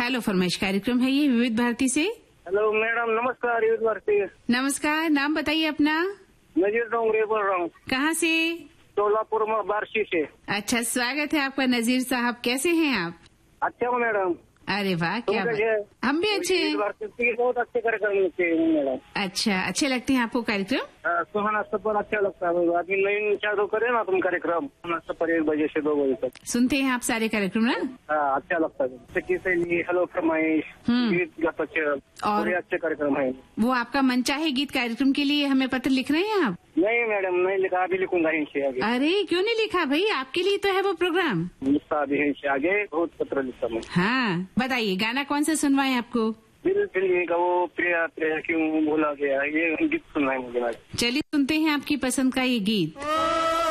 Hello फरमाइश कार्यक्रम है ये विविध भारती से। हेलो मैडम, नमस्कार। विविध भारती। नमस्कार, नाम बताइए अपना। नजीर डोंगरे बोल रहा हूँ। कहाँ से? सोलापुर में बारसी से। अच्छा, स्वागत है आपका नजीर साहब। कैसे हैं आप? अच्छा हूँ मैडम। अरे वाह, क्या बात। हम भी अच्छे हैं। बहुत अच्छे कार्यक्रम होते हैं मैडम। अच्छा, अच्छे लगते हैं आपको कार्यक्रम? सुहाना सफर अच्छा लगता है। अभी नई चालू करे ना तुम कार्यक्रम, सुहाना सफर 1 बजे से 2 बजे तक। सुनते हैं आप सारे कार्यक्रम ना? अच्छा लगता है। हेलो फरमाइश, गीत गपशप और अच्छे कार्यक्रम है। वो आपका मनचाहे गीत कार्यक्रम के लिए हमें पत्र लिख रहे हैं आप? नहीं मैडम, नहीं लिखा, अभी लिखूंगा इनसे आगे। अरे क्यों नहीं लिखा भाई, आपके लिए तो है वो प्रोग्राम। लिखता अभी इनसे आगे, बहुत पत्र लिखता मैं। हाँ, बताइए गाना कौन सा सुनवाएं आपको? दिल फिल्म का वो प्रिया प्रिया क्यों भूला गया, ये गीत सुनना है मुझे। चलिए सुनते हैं आपकी पसंद का ये गीत।